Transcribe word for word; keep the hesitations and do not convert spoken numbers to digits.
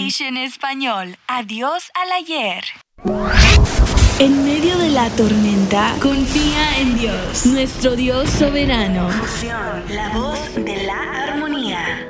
English en español. Adiós al ayer. En medio de la tormenta, confía en Dios, nuestro Dios soberano. Fusión, la voz de la armonía.